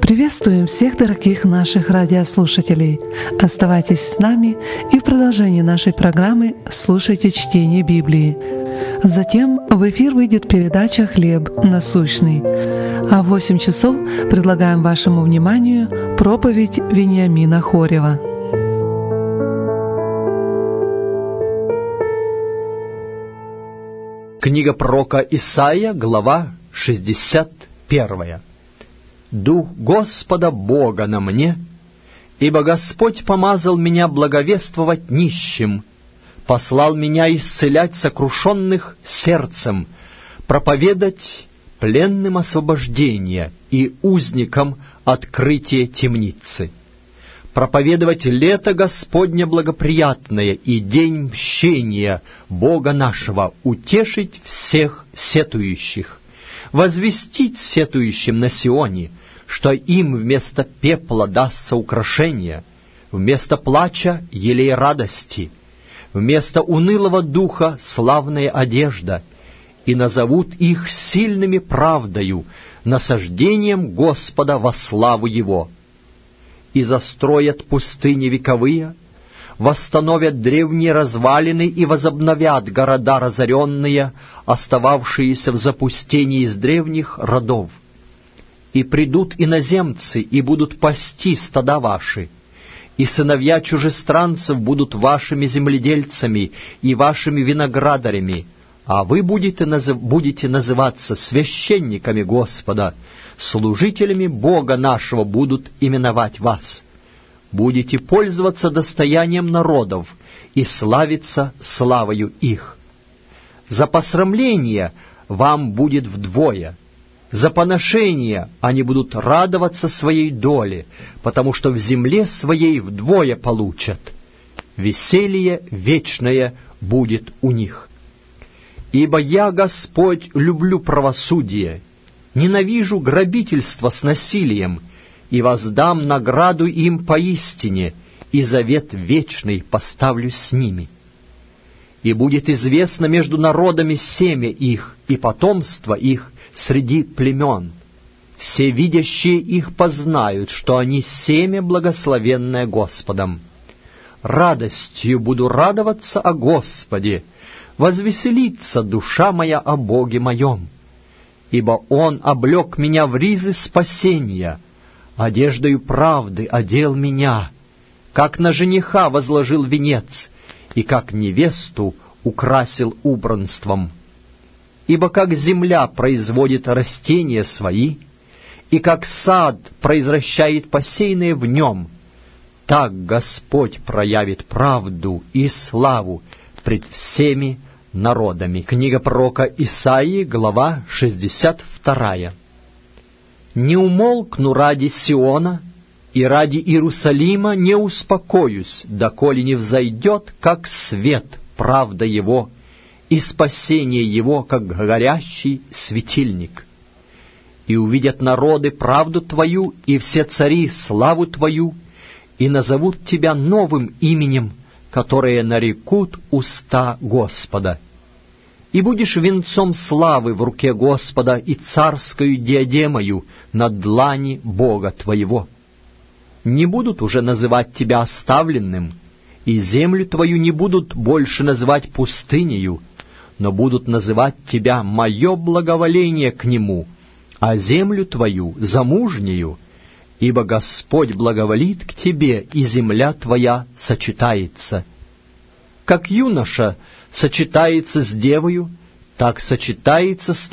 Приветствуем всех дорогих наших радиослушателей. Оставайтесь с нами и в продолжении нашей программы слушайте чтение Библии. Затем в эфир выйдет передача «Хлеб насущный». А в 8 часов предлагаем вашему вниманию проповедь Вениамина Хорева. Книга пророка Исаия, глава 61. «Дух Господа Бога на мне, ибо Господь помазал меня благовествовать нищим, послал меня исцелять сокрушенных сердцем, проповедать пленным освобождение и узникам открытие темницы, проповедовать лето Господне благоприятное и день мщения Бога нашего, утешить всех сетующих, возвестить сетующим на Сионе, что им вместо пепла дастся украшение, вместо плача — елей радости, вместо унылого духа — славная одежда, и назовут их сильными правдою, насаждением Господа во славу Его. И застроят пустыни вековые, восстановят древние развалины и возобновят города разоренные, остававшиеся в запустении из древних родов. И придут иноземцы, и будут пасти стада ваши, и сыновья чужестранцев будут вашими земледельцами и вашими виноградарями, а вы будете называться священниками Господа, служителями Бога нашего будут именовать вас. Будете пользоваться достоянием народов и славиться славою их. За посрамление вам будет вдвое, за поношение они будут радоваться своей доле, потому что в земле своей вдвое получат. Веселье вечное будет у них. Ибо я, Господь, люблю правосудие, ненавижу грабительство с насилием, и воздам награду им поистине, и завет вечный поставлю с ними. И будет известно между народами семя их и потомство их среди племен. Все видящие их познают, что они семя благословенное Господом. Радостью буду радоваться о Господе, возвеселится душа моя о Боге моем. Ибо Он облек меня в ризы спасения, одеждою правды одел меня, как на жениха возложил венец, и как невесту украсил убранством. Ибо как земля производит растения свои, и как сад произвращает посеянное в нем, так Господь проявит правду и славу пред всеми народами». Книга пророка Исаии, глава 62. «Не умолкну ради Сиона, и ради Иерусалима не успокоюсь, доколе не взойдет, как свет, правда его, и спасение его, как горящий светильник. И увидят народы правду твою, и все цари славу твою, и назовут тебя новым именем, которое нарекут уста Господа. И будешь венцом славы в руке Господа и царскою диадемою на длани Бога твоего. Не будут уже называть тебя оставленным, и землю твою не будут больше называть пустынею, но будут называть тебя мое благоволение к нему, а землю твою замужнею, ибо Господь благоволит к тебе, и земля твоя сочетается. Как юноша сочетается с девою, так сочетается с